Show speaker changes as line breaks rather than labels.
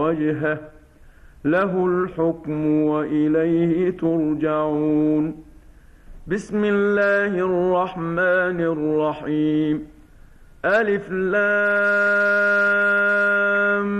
وجهه له الحكم وإليه ترجعون. بسم الله الرحمن الرحيم. ألف لام